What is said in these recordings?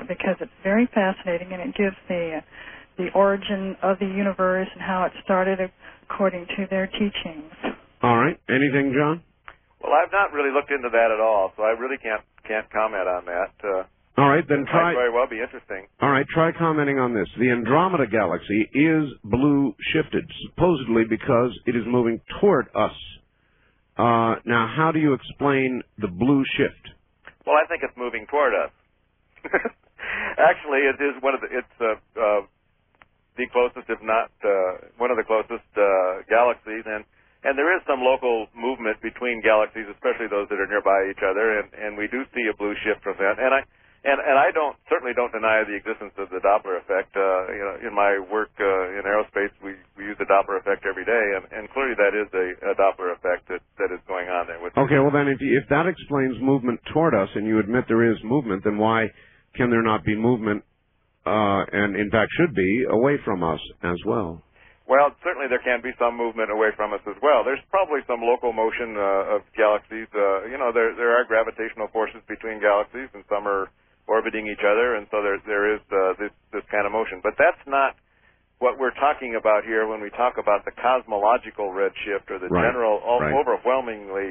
because it's very fascinating, and it gives the origin of the universe and how it started according to their teachings. All right. Anything, John? Well, I've not really looked into that at all, so I really can't comment on that. All right, then try. It might very well be interesting. All right, try commenting on this. The Andromeda Galaxy is blue shifted, supposedly because it is moving toward us. Now, how do you explain the blue shift? Well, I think it's moving toward us. Actually, it is it's the closest, if not one of the closest galaxies, and there is some local movement between galaxies, especially those that are nearby each other, and we do see a blue shift from that. And I certainly don't deny the existence of the Doppler effect. In my work in aerospace, we use the Doppler effect every day, and clearly that is a Doppler effect that is going on there. Okay, well then, if that explains movement toward us, and you admit there is movement, then why can there not be movement, and in fact should be, away from us as well? Well, certainly there can be some movement away from us as well. There's probably some local motion of galaxies. There are gravitational forces between galaxies, and some are orbiting each other, and so there is this kind of motion. But that's not what we're talking about here when we talk about the cosmological redshift or the general, overwhelmingly,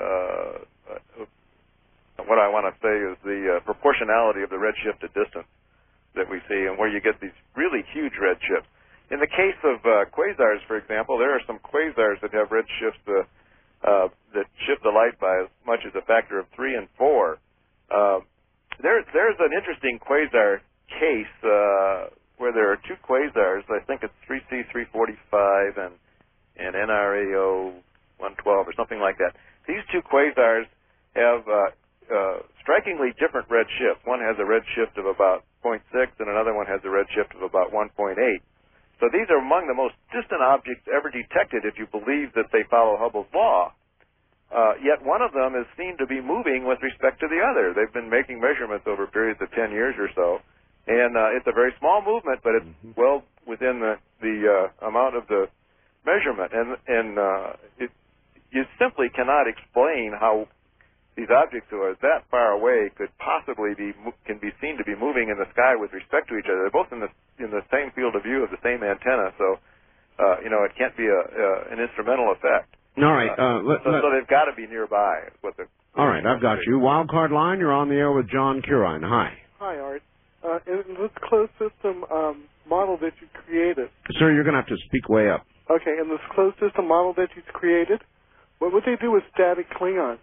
what I want to say is the proportionality of the redshifted distance that we see, and where you get these really huge redshifts. In the case of quasars, for example, there are some quasars that have redshifts that shift the light by as much as a factor of 3 and 4. There's an interesting quasar case where there are two quasars. I think it's 3C345 and NRAO 112 or something like that. These two quasars have strikingly different redshifts. One has a redshift of about 0.6 and another one has a redshift of about 1.8. So these are among the most distant objects ever detected if you believe that they follow Hubble's law. Yet one of them is seen to be moving with respect to the other. They've been making measurements over periods of 10 years or so, and it's a very small movement, but it's well within the amount of the measurement. And you simply cannot explain how these objects who are that far away could possibly can be seen to be moving in the sky with respect to each other. They're both in the same field of view of the same antenna, so it can't be an instrumental effect. All right. So they've got to be nearby. All right, I've got you. Wildcard line, you're on the air with John Curine. Hi. Hi, Art. In this closed system model that you created... Sir, you're going to have to speak way up. Okay, in this closed system model that you created, what would they do with static Klingons?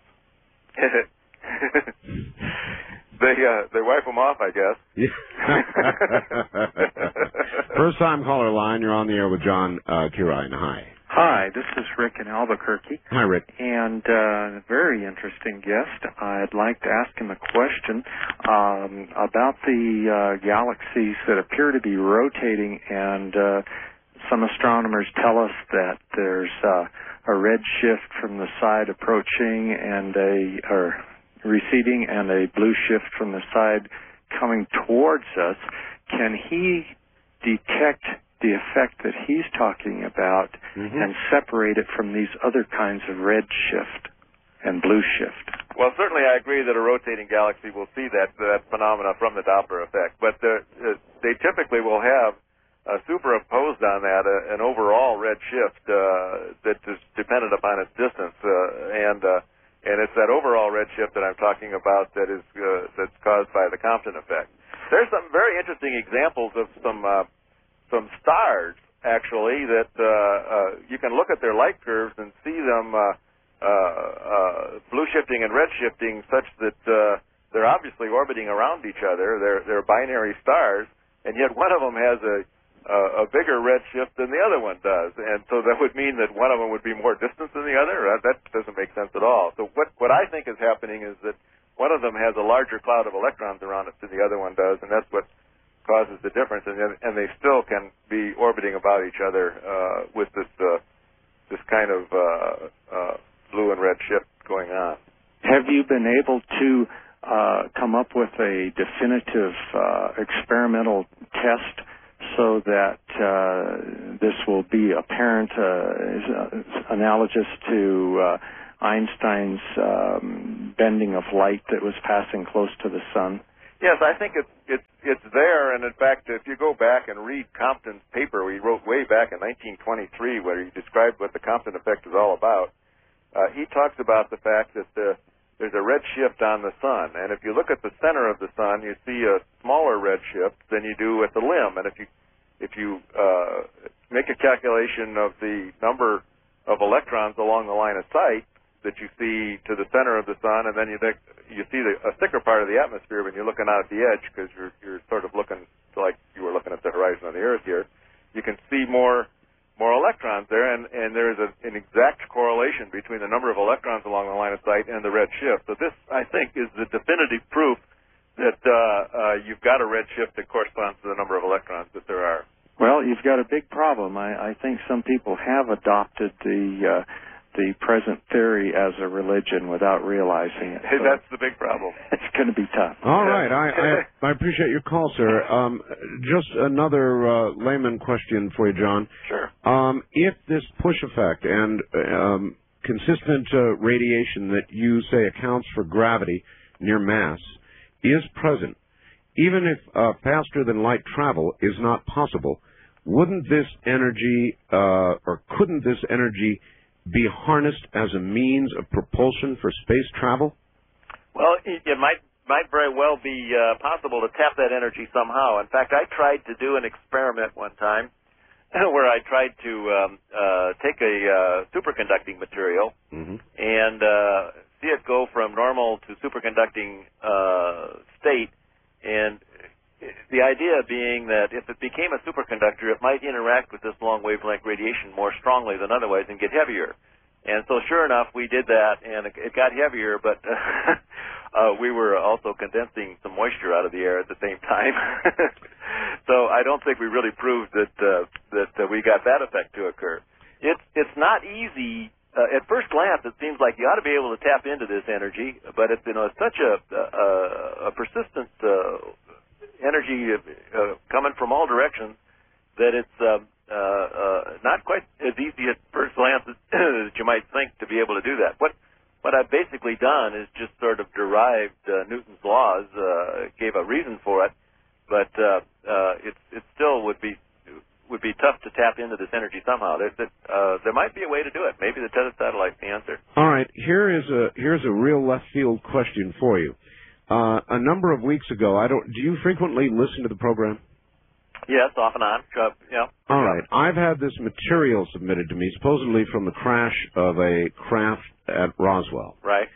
They wipe them off, I guess. First time caller line, you're on the air with John Curine. Hi. Hi, this is Rick in Albuquerque. Hi, Rick. And a very interesting guest. I'd like to ask him a question about the galaxies that appear to be rotating, and some astronomers tell us that there's a red shift from the side approaching or receding and a blue shift from the side coming towards us. Can he detect the effect that he's talking about and separate it from these other kinds of red shift and blue shift? Well, certainly I agree that a rotating galaxy will see that phenomena from the Doppler effect, but they typically will have superimposed on that an overall red shift that is dependent upon its distance, and it's that overall red shift that I'm talking about that's caused by the Compton effect. There's some very interesting examples of some stars, actually, that you can look at their light curves and see them blue shifting and red shifting such that they're obviously orbiting around each other. They're binary stars, and yet one of them has a bigger red shift than the other one does. And so that would mean that one of them would be more distant than the other? That doesn't make sense at all. So what I think is happening is that one of them has a larger cloud of electrons around it than the other one does, and that's what causes the difference, and they still can be orbiting about each other with this kind of blue and red shift going on. Have you been able to come up with a definitive experimental test so that this will be apparent, analogous to Einstein's bending of light that was passing close to the sun? Yes, I think it's there, and in fact, if you go back and read Compton's paper he wrote way back in 1923, where he described what the Compton effect is all about, he talks about the fact that there's a red shift on the sun, and if you look at the center of the sun, you see a smaller red shift than you do at the limb, and if you make a calculation of the number of electrons along the line of sight that you see to the center of the sun, and then you see a thicker part of the atmosphere when you're looking out at the edge, because you're sort of looking like you were looking at the horizon on the Earth here. You can see more electrons there, and there is an exact correlation between the number of electrons along the line of sight and the red shift. So this, I think, is the definitive proof that you've got a red shift that corresponds to the number of electrons that there are. Well, you've got a big problem. I think some people have adopted the present theory as a religion without realizing it. So that's the big problem. It's going to be tough. All right. I appreciate your call, sir. Just another layman question for you, John. Sure. If this push effect and consistent radiation that you say accounts for gravity near mass is present, even if faster than light travel is not possible, wouldn't this energy or couldn't this energy be harnessed as a means of propulsion for space travel? Well, it might very well be possible to tap that energy somehow. In fact, I tried to do an experiment one time where I tried to take a superconducting material and see it go from normal to superconducting state, and the idea being that if it became a superconductor, it might interact with this long wavelength radiation more strongly than otherwise and get heavier. And so sure enough, we did that, and it got heavier, but we were also condensing some moisture out of the air at the same time. So I don't think we really proved that we got that effect to occur. It's not easy. At first glance, it seems like you ought to be able to tap into this energy, but it's such a persistent energy coming from all directions that it's not quite as easy at first glance as you might think to be able to do that. What I've basically done is just sort of derived Newton's laws, gave a reason for it, but it still would be tough to tap into this energy somehow. There might be a way to do it. Maybe the tethered satellite's the answer. All right, here's a real left field question for you. A number of weeks ago, do you frequently listen to the program? Yes, off and on. Yeah. All right. I've had this material submitted to me, supposedly from the crash of a craft at Roswell. Right.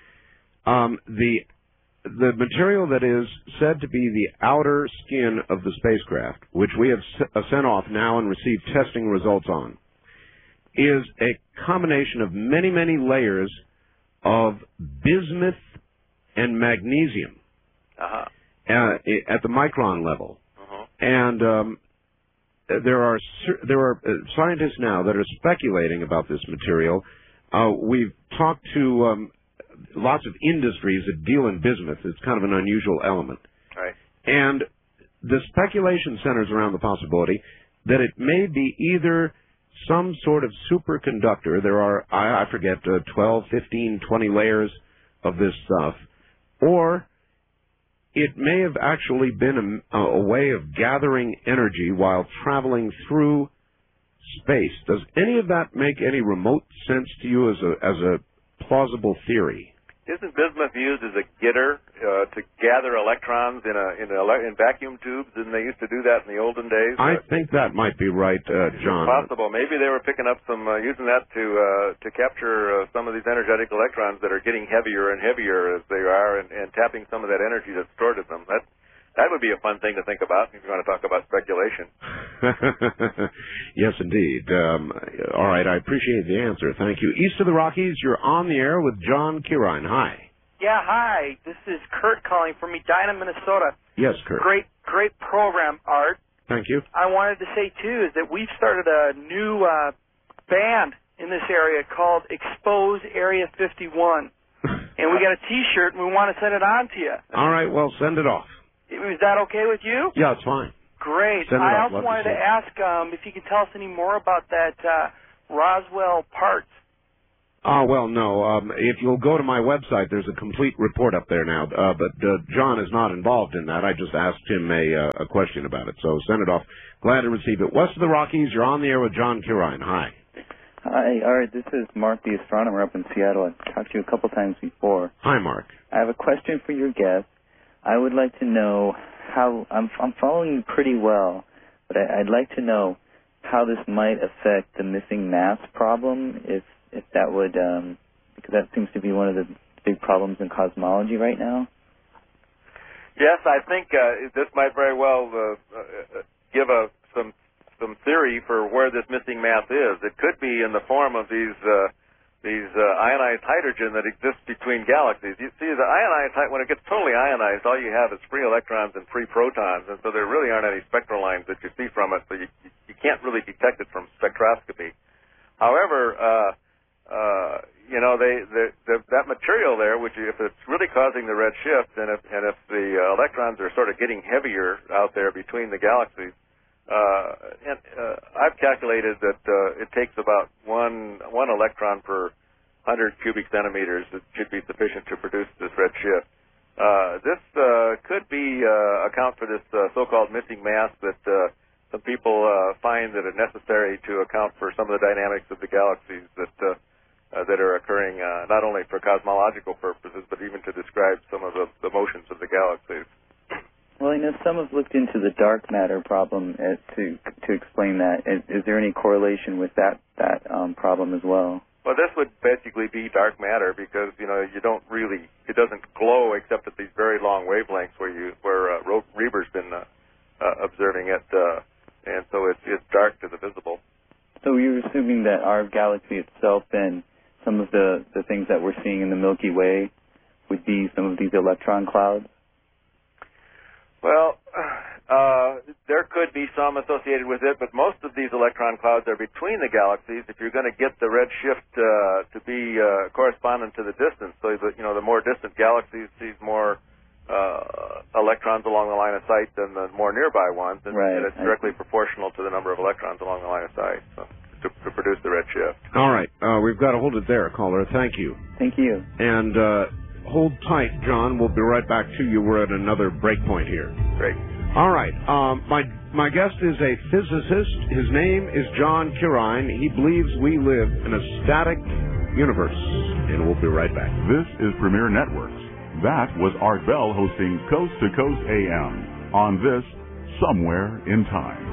The material that is said to be the outer skin of the spacecraft, which we have sent off now and received testing results on, is a combination of many, many layers of bismuth and magnesium at the micron level. And there are scientists now that are speculating about this material. We've talked to lots of industries that deal in bismuth. It's kind of an unusual element. Right. And the speculation centers around the possibility that it may be either some sort of superconductor. There are, I forget, 12, 15, 20 layers of this stuff. Or it may have actually been a way of gathering energy while traveling through space. Does any of that make any remote sense to you as a plausible theory? Isn't bismuth used as a getter to gather electrons in vacuum tubes? Didn't they used to do that in the olden days? I think that might be right, John. It's possible. Maybe they were picking up using that to capture some of these energetic electrons that are getting heavier and heavier as they are, and tapping some of that energy that's stored in them. That would be a fun thing to think about if you want to talk about speculation. Yes, indeed. All right, I appreciate the answer. Thank you. East of the Rockies, you're on the air with John Kirine. Hi. Yeah, hi. This is Kurt calling from Medina, Minnesota. Yes, Kurt. Great program, Art. Thank you. I wanted to say, too, is that we've started a new band in this area called Expose Area 51. And we got a T-shirt, and we want to send it on to you. All right, well, send it off. Is that okay with you? Yeah, it's fine. Great. I also wanted to ask if you could tell us any more about that Roswell parts. Well, no. If you'll go to my website, there's a complete report up there now. But John is not involved in that. I just asked him a question about it. So send it off. Glad to receive it. West of the Rockies, you're on the air with John Curine. Hi. Hi. All right. This is Mark, the astronomer up in Seattle. I've talked to you a couple times before. Hi, Mark. I have a question for your guest. I would like to know how I'm following you pretty well, but I'd like to know how this might affect the missing mass problem, if that would, because that seems to be one of the big problems in cosmology right now. Yes, I think this might very well give some theory for where this missing mass is. It could be in the form of these ionized hydrogen that exists between galaxies. You see, the ionized, when it gets totally ionized, all you have is free electrons and free protons, and so there really aren't any spectral lines that you see from it, so you can't really detect it from spectroscopy. However, that material there, which if it's really causing the red shift, and if the electrons are sort of getting heavier out there between the galaxies, I've calculated that it takes about one electron per 100 cubic centimeters that should be sufficient to produce this red shift. This could be account for this so-called missing mass that some people find that are necessary to account for some of the dynamics of the galaxies that are occurring not only for cosmological purposes, but even to describe some of the motions of the galaxies. Well, I know some have looked into the dark matter problem to explain that. Is there any correlation with that problem as well? Well, this would basically be dark matter because it doesn't glow except at these very long wavelengths where Reber's been observing it, and so it's dark to the visible. So you're assuming that our galaxy itself and some of the things that we're seeing in the Milky Way would be some of these electron clouds? Well, there could be some associated with it, but most of these electron clouds are between the galaxies if you're going to get the red shift to be correspondent to the distance. So, the more distant galaxies sees more electrons along the line of sight than the more nearby ones, and it's directly proportional to the number of electrons along the line of sight to produce the red shift. All right. We've got to hold it there, caller. Thank you. Thank you. And hold tight, John. We'll be right back to you. We're at another break point here. Great. All right. My guest is a physicist. His name is John Curine. He believes we live in a static universe. And we'll be right back. This is Premier Networks. That was Art Bell hosting Coast to Coast AM on this Somewhere in Time.